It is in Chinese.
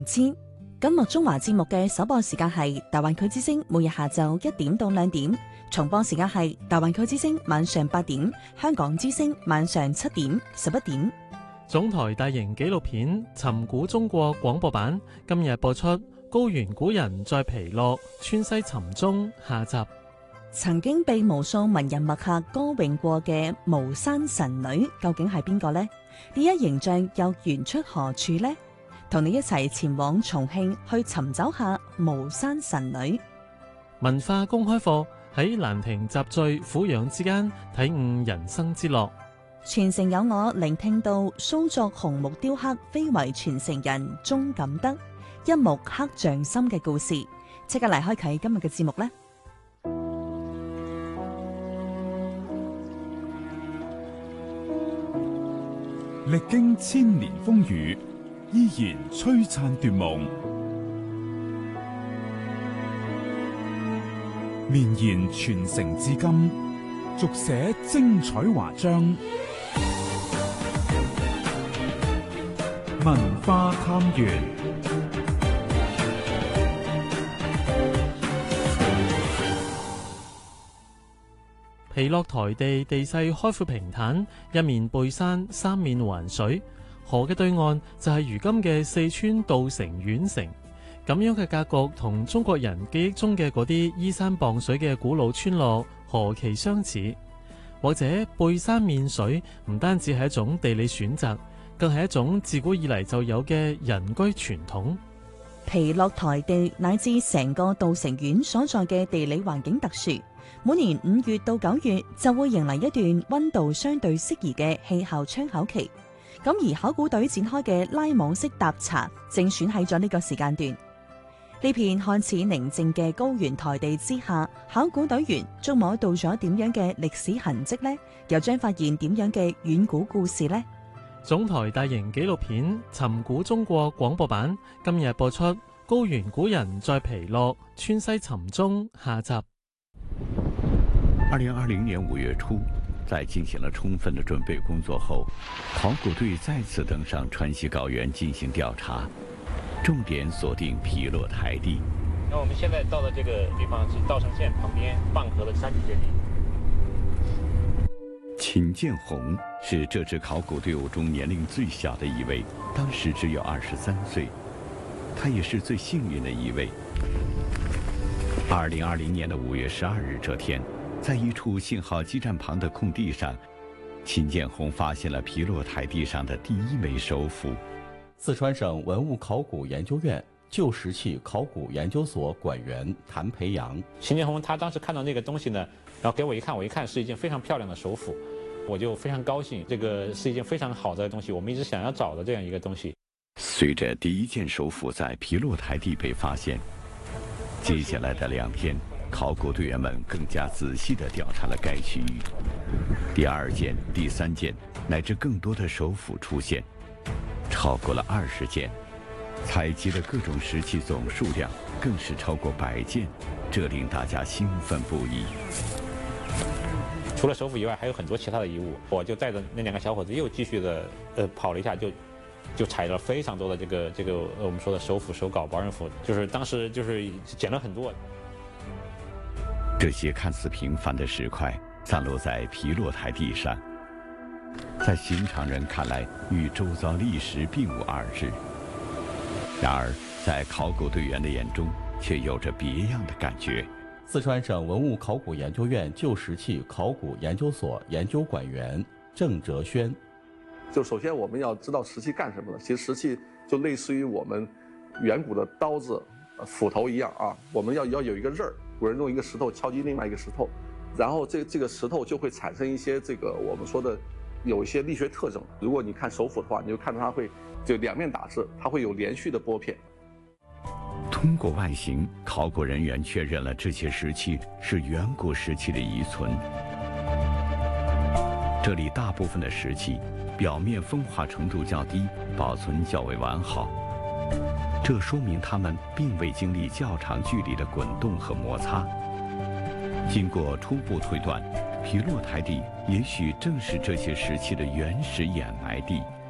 千今日中華節目嘅首播時間係大灣區之聲，每日下晝1點到2點；重播時間係大灣區之聲晚上8點，香港之聲晚上7點、11點。 總台大型紀錄片《尋古中國》廣播版今日播出《高原古人在皮洛川西尋蹤》下集。 曾經被無數文人墨客歌詠過嘅巫山神女，究竟係邊個呢？呢一形象又源出何處呢？同你一齊前往重慶去尋找下巫山神女。 文化公開課喺蘭亭集序俯仰之間體悟人生之樂。 傳承有我聆聽到蘇作紅木雕刻非遺傳承人鍾錦德一木刻匠心嘅故事，即刻嚟開啟今日嘅節目呢。 歷經千年風雨，依然璀璨奪夢，綿延傳承至今，續寫精彩華章。文化探源。 皮洛台地地勢開闊平坦，一面背山，三面環水。河嘅對岸就係如今嘅四川稻城縣城。咁樣嘅格局同中國人記憶中嘅嗰啲依山傍水嘅古老村落何其相似。或者背山面水唔單止係一種地理選擇，更係一種自古以嚟就有嘅人居傳統。 皮洛台地乃至成個稻城縣所在嘅地理環境特殊，每年5月到9月就會迎嚟一段溫度相對適宜嘅氣候窗口期。咁而考古隊展開嘅拉網式踏查，正選喺咗呢個時間段。呢片看似寧靜嘅高原台地之下，考古隊員觸摸到咗點樣嘅歷史痕跡呢？又將發現點樣嘅遠古故事呢？ 總台大型紀錄片《尋古中國》廣播版今日播出《高原古人在皮洛川西尋蹤》下集。 2020年5月初，在進行了充分的準備工作後，考古隊再次登上川西高原進行調查，重點鎖定皮洛台地。 那我們現在到的這個地方是稻城縣旁邊蚌河的山體間地。 秦建紅是這支考古隊伍中年齡最小的一位，當時只有23歲，他也是最幸運的一位。2020年的5月12日這天，在一處信號基站旁的空地上，秦建紅發現了皮洛台地上的第一枚手斧。 四川省文物考古研究院舊石器考古研究所館員譚培陽。 秦建紅他當時看到那個東西呢，然後給我一看是一件非常漂亮的手斧，我就非常高興，這個是一件非常好的東西，我們一直想要找的這樣一個東西。 隨着第一件手斧在皮洛台地被發現，接下來的2天，考古隊員們更加仔細地調查了該區域。第2件、第3件乃至更多的手斧出現，超過了20件，採集的各種石器總數量更是超過100件，這令大家興奮不已。 除了手斧以外，還有很多其他的遺物。我就帶着那2個小伙子又繼續的跑了一下，就採了非常多的這個我們說的手斧、手鎬、保人斧，就是當時就是撿了很多。 這些看似平凡的石塊散落在皮洛台地上，在尋常人看來與周遭歷史並無二致，然而在考古隊員的眼中卻有着別樣的感覺。 四川省文物考古研究院舊石器考古研究所研究館員鄭哲軒。 就首先我們要知道石器幹什麼的，其實石器就類似於我們遠古的刀子、斧頭一樣啊，我們要有一個刃兒，古人用一個石頭敲擊另外一個石頭，然後這個石頭就會產生一些這個我們說的有一些力學特徵。如果你看手斧的話，你就看到它會就兩面打字，它會有連續的撥片。 通過外形，考古人員確認了這些石器是遠古時期的遺存。這裡大部分的石器表面風化程度較低，保存較為完好，這說明它們並未經歷較長距離的滾動和摩擦。經過初步推斷，皮洛台地也許正是這些石器的原始掩埋地。